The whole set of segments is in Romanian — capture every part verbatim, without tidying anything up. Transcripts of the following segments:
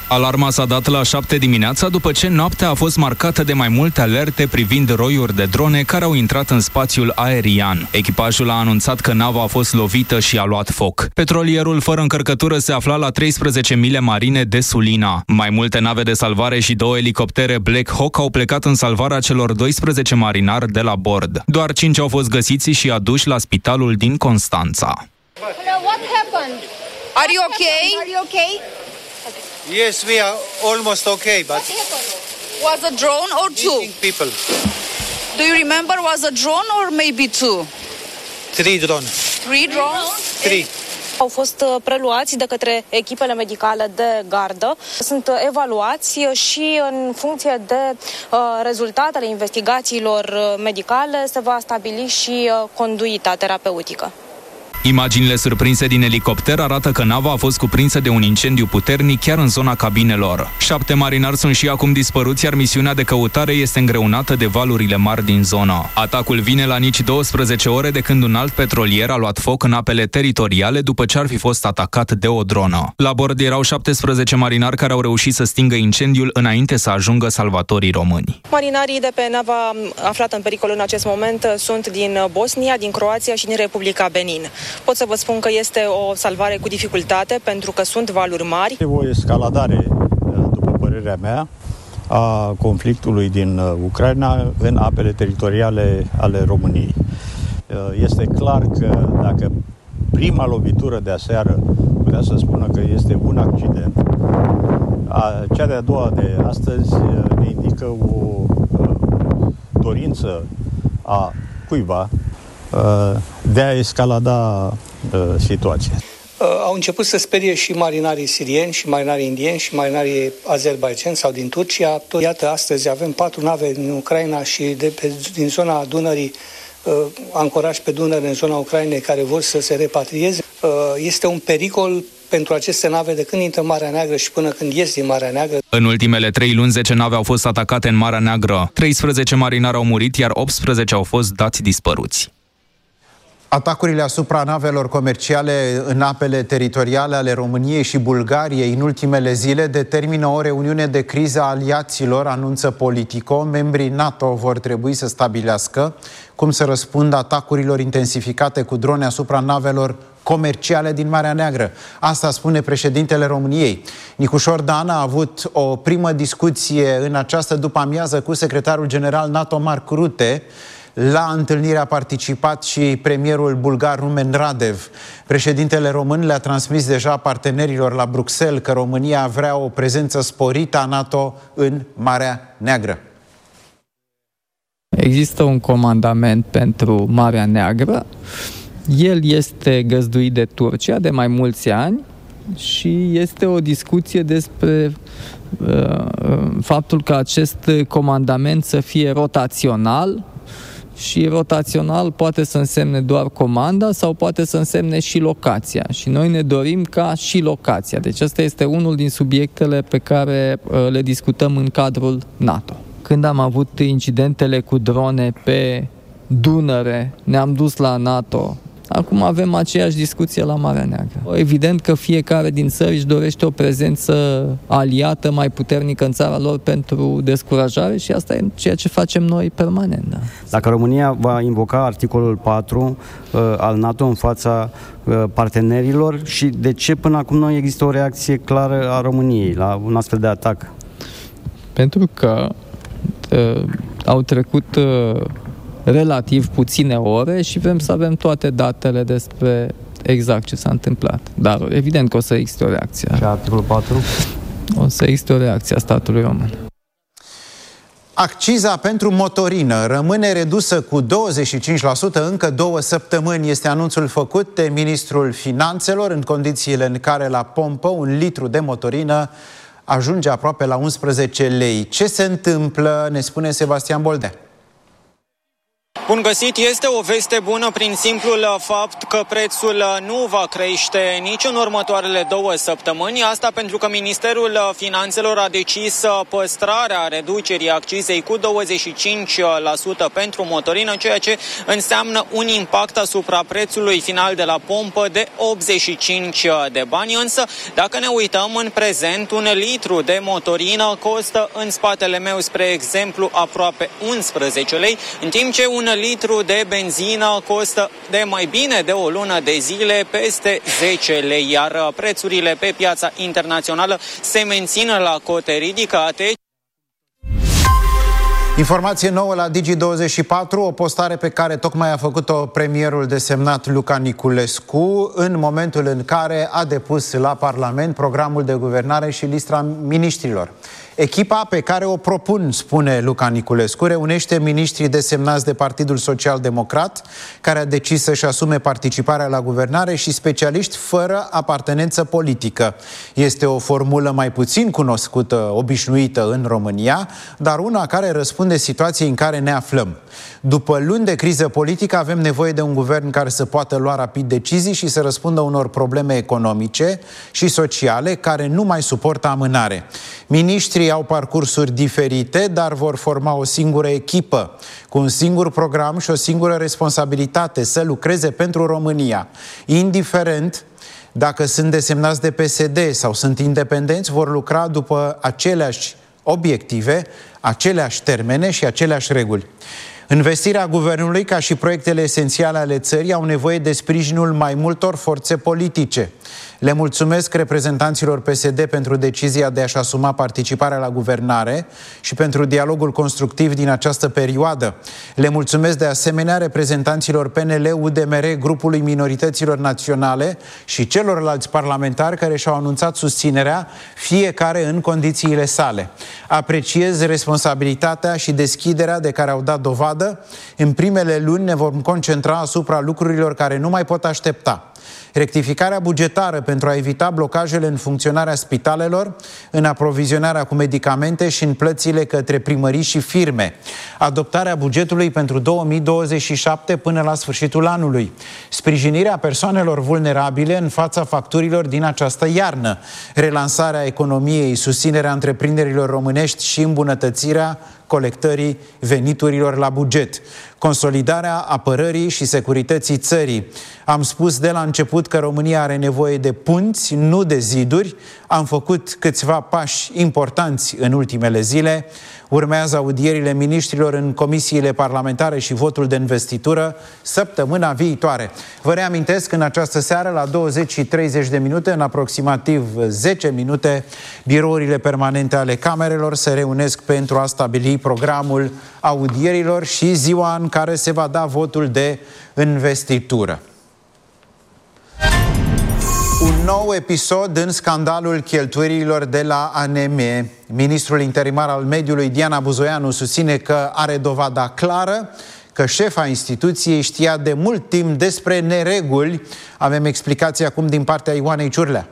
Alarma s-a dat la șapte dimineața după ce noaptea a fost marcată de mai multe alerte privind roiuri de drone care au intrat în spațiul aerian. Echipajul a anunțat că nava a fost lovită și a luat foc. Petrolierul fără încărcătură se afla la treisprezece mile marine de Sulina. Mai multe nave de salvare și două elicoptere Black Hawk au plecat în salvarea celor doisprezece marinari de la bord. Doar cinci au fost găsiți și aduși la spitalul din Constanța. Hello, what happened? Are you okay? Are you okay? Yes, we are almost okay, but What happened? Was a drone or two? missing people. Do you remember was a drone or maybe two? Three drone. Three drones? Three. Au fost preluați de către echipele medicale de gardă. Sunt evaluați și în funcție de uh, rezultatele investigațiilor medicale se va stabili și uh, conduita terapeutică. Imaginile surprinse din elicopter arată că nava a fost cuprinsă de un incendiu puternic chiar în zona cabinelor. Șapte marinari sunt și acum dispăruți, iar misiunea de căutare este îngreunată de valurile mari din zonă. Atacul vine la nici douăsprezece ore de când un alt petrolier a luat foc în apele teritoriale după ce ar fi fost atacat de o dronă. La bord erau șaptesprezece marinari care au reușit să stingă incendiul înainte să ajungă salvatorii români. Marinarii de pe nava aflată în pericol în acest moment sunt din Bosnia, din Croația și din Republica Benin. Pot să vă spun că este o salvare cu dificultate pentru că sunt valuri mari. O escaladare, după părerea mea, a conflictului din Ucraina în apele teritoriale ale României. Este clar că dacă prima lovitură de aseară putea să spună că este un accident, cea de-a doua de astăzi ne indică o dorință a cuiva de a escalada situația. Au început să sperie și marinarii sirieni, și marinarii indieni, și marinarii azerbaidjani sau din Turcia. Iată, astăzi avem patru nave din Ucraina și de pe, din zona Dunării, ancoraj pe Dunăre în zona Ucrainei, care vor să se repatrieze. Este un pericol pentru aceste nave de când intră în Marea Neagră și până când ies din Marea Neagră. În ultimele trei luni, zece nave au fost atacate în Marea Neagră. treisprezece marinari au murit, iar optsprezece au fost dați dispăruți. Atacurile asupra navelor comerciale în apele teritoriale ale României și Bulgariei în ultimele zile determină o reuniune de criză a aliaților, anunță Politico. Membrii NATO vor trebui să stabilească cum să răspundă atacurilor intensificate cu drone asupra navelor comerciale din Marea Neagră. Asta spune președintele României. Nicușor Dan a avut o primă discuție în această după-amiază cu secretarul general NATO Mark Rutte. La întâlnire a participat și premierul bulgar Rumen Radev. Președintele român le-a transmis deja partenerilor la Bruxelles că România vrea o prezență sporită a NATO în Marea Neagră. Există un comandament pentru Marea Neagră. El este găzduit de Turcia de mai mulți ani și este o discuție despre uh, faptul că acest comandament să fie rotațional. Și rotațional poate să însemne doar comanda sau poate să însemne și locația. Și noi ne dorim ca și locația. Deci ăsta este unul din subiectele pe care uh, le discutăm în cadrul NATO. Când am avut incidentele cu drone pe Dunăre, ne-am dus la NATO. Acum avem aceeași discuție la Marea Neagră. Evident că fiecare din țări își dorește o prezență aliată mai puternică în țara lor pentru descurajare și asta e ceea ce facem noi permanent. Da. Dacă România va invoca articolul patru uh, al NATO în fața uh, partenerilor și de ce până acum nu există o reacție clară a României la un astfel de atac? Pentru că uh, au trecut... Uh, relativ puține ore și vrem să avem toate datele despre exact ce s-a întâmplat. Dar evident că o să existe o reacție. Și articolul patru? O să existe o reacție a statului român. Acciza pentru motorină rămâne redusă cu douăzeci și cinci la sută încă două săptămâni. Este anunțul făcut de ministrul Finanțelor în condițiile în care la pompă un litru de motorină ajunge aproape la unsprezece lei. Ce se întâmplă, ne spune Sebastian Boldea. Bun găsit! Este o veste bună prin simplul fapt că prețul nu va crește nici în următoarele două săptămâni. Asta pentru că Ministerul Finanțelor a decis păstrarea reducerii accizei cu douăzeci și cinci la sută pentru motorină, ceea ce înseamnă un impact asupra prețului final de la pompă de optzeci și cinci de bani. Însă, dacă ne uităm în prezent, un litru de motorină costă în spatele meu, spre exemplu, aproape unsprezece lei, în timp ce un litru de benzină costă de mai bine de o lună de zile peste zece lei, iar prețurile pe piața internațională se mențin la cote ridicate. Informație nouă la Digi douăzeci și patru, o postare pe care tocmai a făcut-o premierul desemnat Luca Niculescu în momentul în care a depus la Parlament programul de guvernare și lista miniștrilor. Echipa pe care o propun, spune Luca Niculescu, reunește miniștrii desemnați de Partidul Social Democrat, care a decis să-și asume participarea la guvernare, și specialiști fără apartenență politică. Este o formulă mai puțin cunoscută, obișnuită în România, dar una care răspunde situației în care ne aflăm. După luni de criză politică, avem nevoie de un guvern care să poată lua rapid decizii și să răspundă unor probleme economice și sociale care nu mai suportă amânare. Miniștrii au parcursuri diferite, dar vor forma o singură echipă, cu un singur program și o singură responsabilitate: să lucreze pentru România. Indiferent dacă sunt desemnați de P S D sau sunt independenți, vor lucra după aceleași obiective, aceleași termene și aceleași reguli. Învestirea guvernului, ca și proiectele esențiale ale țării, au nevoie de sprijinul mai multor forțe politice. Le mulțumesc reprezentanților P S D pentru decizia de a-și asuma participarea la guvernare și pentru dialogul constructiv din această perioadă. Le mulțumesc de asemenea reprezentanților P N L, U D M R, grupului minorităților naționale și celorlalți parlamentari care și-au anunțat susținerea, fiecare în condițiile sale. Apreciez responsabilitatea și deschiderea de care au dat dovadă. În primele luni ne vom concentra asupra lucrurilor care nu mai pot aștepta. Rectificarea bugetară pentru a evita blocajele în funcționarea spitalelor, în aprovizionarea cu medicamente și în plățile către primării și firme. Adoptarea bugetului pentru două mii douăzeci și șapte până la sfârșitul anului. Sprijinirea persoanelor vulnerabile în fața facturilor din această iarnă. Relansarea economiei, susținerea întreprinderilor românești și îmbunătățirea colectării veniturilor la buget. Consolidarea apărării și securității țării. Am spus de la început că România are nevoie de punți, nu de ziduri. Am făcut câțiva pași importanți în ultimele zile. Urmează audierile miniștrilor în comisiile parlamentare și votul de investitură săptămâna viitoare. Vă reamintesc că în această seară, la douăzeci și treizeci de minute, în aproximativ zece minute, birourile permanente ale camerelor se reunesc pentru a stabili programul audierilor și ziua în care se va da votul de investitură. Un nou episod în scandalul cheltuielilor de la A N M. Ministrul interimar al mediului, Diana Buzoianu, susține că are dovada clară că șefa instituției știa de mult timp despre nereguli. Avem explicații acum din partea Ioanei Ciurlea.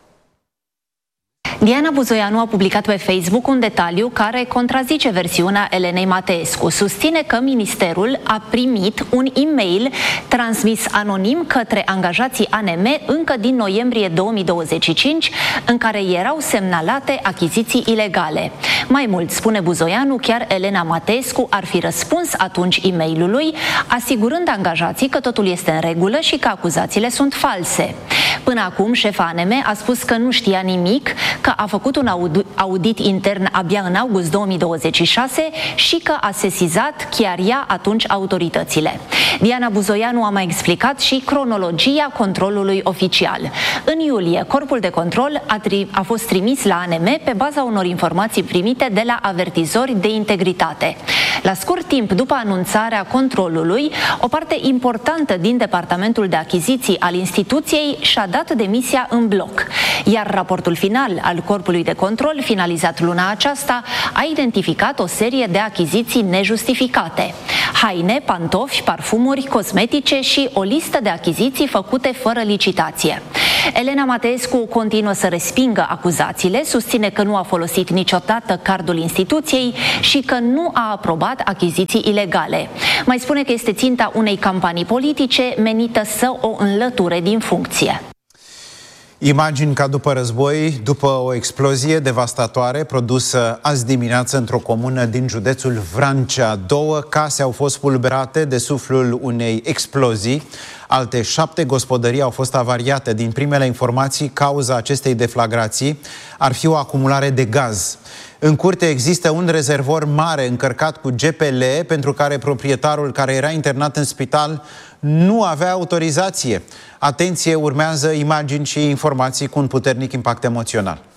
Diana Buzoianu a publicat pe Facebook un detaliu care contrazice versiunea Elenei Mateescu. Susține că ministerul a primit un e-mail transmis anonim către angajații A N M încă din noiembrie două mii douăzeci și cinci, în care erau semnalate achiziții ilegale. Mai mult, spune Buzoianu, chiar Elena Mateescu ar fi răspuns atunci e-mailului, asigurând angajații că totul este în regulă și că acuzațiile sunt false. Până acum, șefa A N M a spus că nu știa nimic, că a făcut un audit intern abia în august două mii douăzeci și șase și că a sesizat chiar ea atunci autoritățile. Diana Buzoianu a mai explicat și cronologia controlului oficial. În iulie, corpul de control a, tri- a fost trimis la A N M pe baza unor informații primite de la avertizori de integritate. La scurt timp după anunțarea controlului, o parte importantă din departamentul de achiziții al instituției și-a dat demisia în bloc, iar raportul final al corpului de control, finalizat luna aceasta, a identificat o serie de achiziții nejustificate: haine, pantofi, parfumuri, cosmetice și o listă de achiziții făcute fără licitație. Elena Mateescu continuă să respingă acuzațiile, susține că nu a folosit niciodată cardul instituției și că nu a aprobat achiziții ilegale. Mai spune că este ținta unei campanii politice menită să o înlăture din funcție. Imagini ca după război, după o explozie devastatoare produsă azi dimineață într-o comună din județul Vrancea. Două case au fost spulberate de suflul unei explozii. Alte șapte gospodării au fost avariate. Din primele informații, cauza acestei deflagrații ar fi o acumulare de gaz. În curte există un rezervor mare încărcat cu G P L, pentru care proprietarul, care era internat în spital, nu avea autorizație. Atenție, urmează imagini și informații cu un puternic impact emoțional.